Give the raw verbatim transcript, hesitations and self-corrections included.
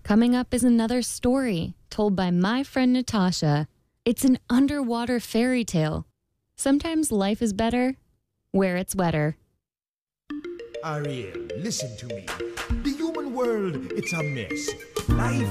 Coming up is another story told by my friend Natasha. It's an underwater fairy tale. Sometimes life is better where it's wetter. Ariel, listen to me. The human world, it's a mess. Life